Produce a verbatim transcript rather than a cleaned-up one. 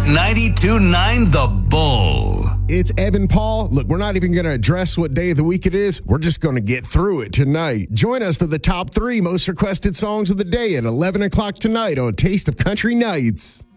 ninety-two point nine The Bull. It's Evan Paul. Look, we're not even going to address what day of the week it is. We're just going to get through it tonight. Join us for the top three most requested songs of the day at eleven o'clock tonight on Taste of Country Nights.